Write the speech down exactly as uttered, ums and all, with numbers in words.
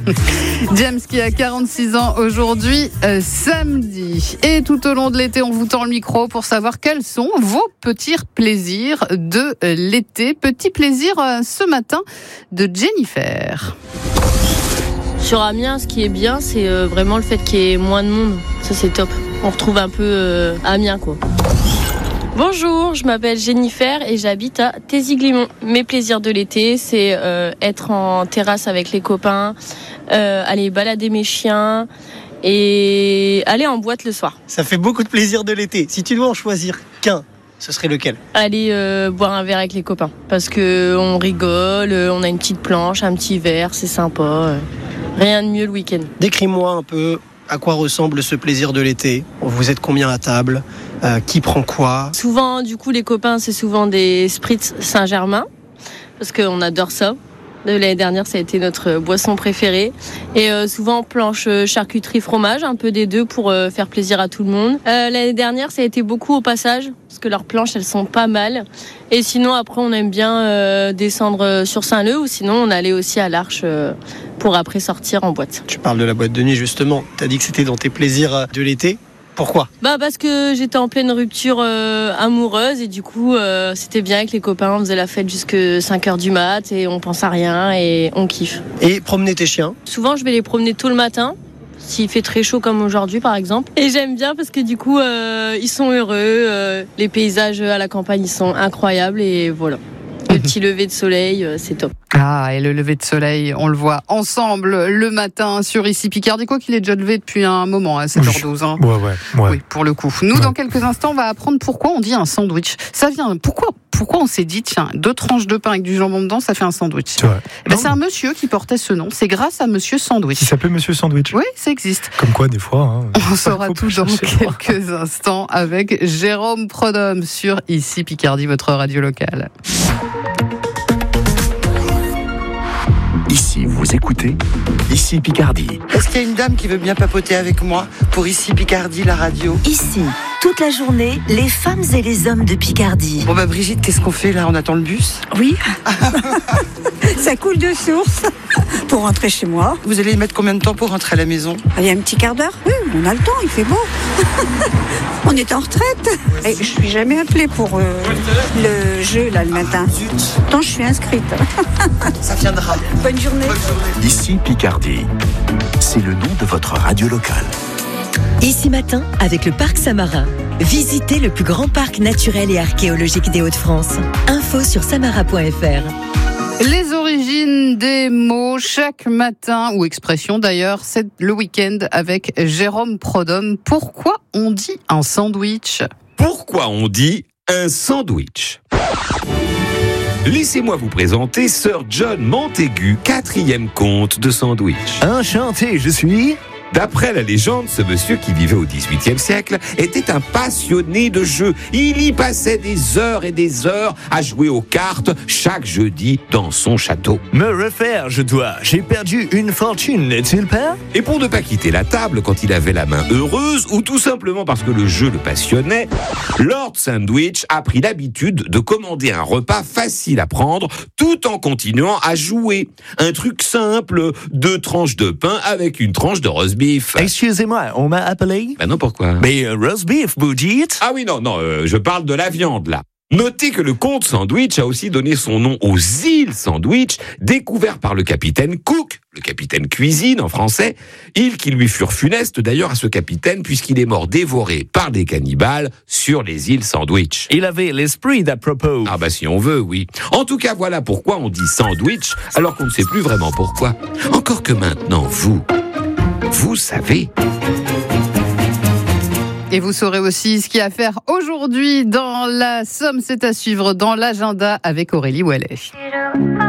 James qui a quarante-six ans aujourd'hui, euh, samedi. Et tout au long de l'été, on vous tend le micro pour savoir quels sont vos petits plaisirs de euh, l'été. Petit plaisir euh, ce matin de Jennifer. Sur Amiens, ce qui est bien, c'est euh, vraiment le fait qu'il y ait moins de monde. Ça, c'est top. On retrouve un peu euh, Amiens, quoi. Bonjour, je m'appelle Jennifer et j'habite à Taisy-Glimont. Mes plaisirs de l'été, c'est euh, être en terrasse avec les copains, euh, aller balader mes chiens et aller en boîte le soir. Ça fait beaucoup de plaisir de l'été. Si tu dois en choisir qu'un, ce serait lequel ? Aller euh, boire un verre avec les copains parce que on rigole, on a une petite planche, un petit verre, c'est sympa. Euh, rien de mieux le week-end. Décris-moi un peu à quoi ressemble ce plaisir de l'été. Vous êtes combien à table ? Euh, qui prend quoi ? Souvent, du coup, les copains, c'est souvent des Spritz Saint-Germain, parce qu'on adore ça. L'année dernière, ça a été notre boisson préférée. Et euh, souvent, planche charcuterie fromage, un peu des deux pour euh, faire plaisir à tout le monde. Euh, l'année dernière, ça a été beaucoup au passage, parce que leurs planches, elles sont pas mal. Et sinon, après, on aime bien euh, descendre sur Saint-Leu, ou sinon, on allait aussi à l'Arche euh, pour après sortir en boîte. Tu parles de la boîte de nuit, justement. Tu as dit que c'était dans tes plaisirs de l'été. Pourquoi ? Bah parce que j'étais en pleine rupture euh, amoureuse et du coup euh, c'était bien avec les copains, on faisait la fête jusqu'à cinq heures du mat et on pense à rien et on kiffe. Et promener tes chiens ? Souvent je vais les promener tôt le matin, s'il fait très chaud comme aujourd'hui par exemple. Et j'aime bien parce que du coup euh, ils sont heureux, euh, les paysages à la campagne ils sont incroyables et voilà. Le petit lever de soleil, c'est top. Ah, et le lever de soleil, on le voit ensemble le matin sur Ici Picardie. Quoi qu'il est déjà levé depuis un moment à sept heures douze. Hein. Ouais, ouais, ouais. Oui, pour le coup. Nous, ouais. Dans quelques instants, on va apprendre pourquoi on dit un sandwich. Ça vient, pourquoi, pourquoi on s'est dit, tiens, deux tranches de pain avec du jambon dedans, ça fait un sandwich. C'est vrai. Eh ben, c'est un monsieur qui portait ce nom. C'est grâce à Monsieur Sandwich. Il s'appelle Monsieur Sandwich. Oui, ça existe. Comme quoi, des fois. Hein, on saura tout dans chercher, quelques moi. instants avec Jérôme Prodhomme sur Ici Picardie, votre radio locale. Ici, vous écoutez Ici Picardie. Est-ce qu'il y a une dame qui veut bien papoter avec moi pour Ici Picardie, la radio ? Ici, toute la journée, les femmes et les hommes de Picardie. Bon bah Brigitte, qu'est-ce qu'on fait là ? On attend le bus ? Oui. Ça coule de source pour rentrer chez moi. Vous allez mettre combien de temps pour rentrer à la maison ? Il y a un petit quart d'heure. Oui, on a le temps, il fait beau. On est en retraite. Et je suis jamais appelée pour euh, le jeu là le matin. Pourtant, je suis inscrite. Ça viendra. Bonne journée. Bonne journée. Ici Picardie. C'est le nom de votre radio locale. Ici matin, avec le Parc Samarin. Visitez le plus grand parc naturel et archéologique des Hauts-de-France. Info sur samara point f r. Les origines des mots chaque matin, ou expression d'ailleurs, c'est le week-end avec Jérôme Prodhomme. Pourquoi on dit un sandwich ? Pourquoi on dit un sandwich ? Laissez-moi vous présenter Sir John Montaigu, quatrième comte de Sandwich. Enchanté, je suis... D'après la légende, ce monsieur qui vivait au dix-huitième siècle était un passionné de jeux. Il y passait des heures et des heures à jouer aux cartes chaque jeudi dans son château. Me refaire, je dois. J'ai perdu une fortune, n'est-il pas ? Et pour ne pas quitter la table quand il avait la main heureuse, ou tout simplement parce que le jeu le passionnait, Lord Sandwich a pris l'habitude de commander un repas facile à prendre tout en continuant à jouer. Un truc simple, deux tranches de pain avec une tranche de roast beef. Excusez-moi, on m'a appelé ? Ben non, pourquoi ? Mais euh, roast beef, vous dites ? Ah oui, non, non, euh, je parle de la viande, là. Notez que le comte Sandwich a aussi donné son nom aux îles Sandwich, découvertes par le capitaine Cook, le capitaine cuisine en français, îles qui lui furent funestes d'ailleurs à ce capitaine puisqu'il est mort dévoré par des cannibales sur les îles Sandwich. Il avait l'esprit d'à propos. Ah bah si on veut, oui. En tout cas, voilà pourquoi on dit sandwich alors qu'on ne sait plus vraiment pourquoi. Encore que maintenant, vous, vous savez... Et vous saurez aussi ce qu'il y a à faire aujourd'hui dans la Somme. C'est à suivre dans l'agenda avec Aurélie Wallet.